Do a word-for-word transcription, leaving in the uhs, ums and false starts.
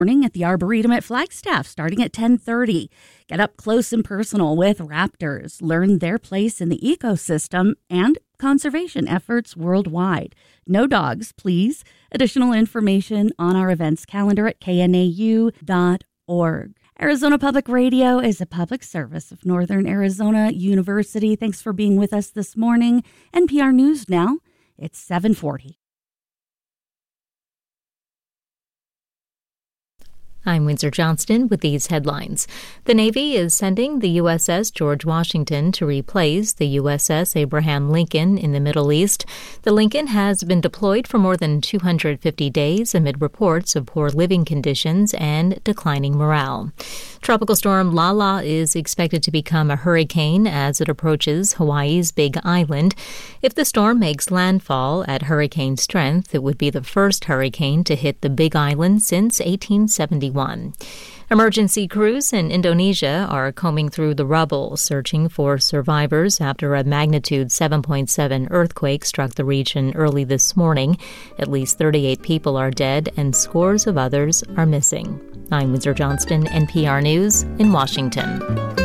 Morning at the Arboretum at Flagstaff, starting at ten thirty. Get up close and personal with raptors. Learn their place in the ecosystem and conservation efforts worldwide. No dogs, please. Additional information on our events calendar at K N A U dot org. Arizona Public Radio is a public service of Northern Arizona University. Thanks for being with us this morning. N P R News now. It's seven forty. I'm Windsor Johnston with these headlines. The Navy is sending the U S S George Washington to replace the U S S Abraham Lincoln in the Middle East. The Lincoln has been deployed for more than two hundred fifty days amid reports of poor living conditions and declining morale. Tropical storm Lala is expected to become a hurricane as it approaches Hawaii's Big Island. If the storm makes landfall at hurricane strength, it would be the first hurricane to hit the Big Island since eighteen seventy-one. Emergency crews in Indonesia are combing through the rubble, searching for survivors after a magnitude seven point seven earthquake struck the region early this morning. At least thirty-eight people are dead and scores of others are missing. I'm Windsor Johnston, N P R News in Washington.